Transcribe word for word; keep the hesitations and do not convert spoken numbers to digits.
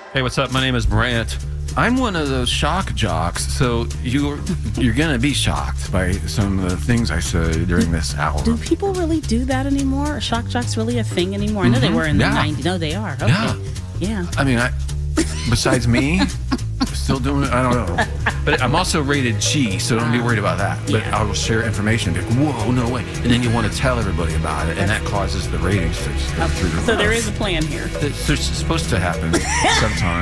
Hey, what's up? My name is Brant. I'm one of those shock jocks, so you're you're gonna be shocked by some of the things I say during this hour. Do people really do that anymore? Are shock jocks really a thing anymore? I know they were in Yeah. the nineties. No, they are. Okay. Yeah. Yeah. I mean, I besides me, still doing it. I don't know, but I'm also rated G, so don't be worried about that. But Yeah. I will share information. Be like, whoa, no way, and then you want to tell everybody about it, and that causes the ratings to go through the roof. So there is a plan here. It's, it's supposed to happen sometime.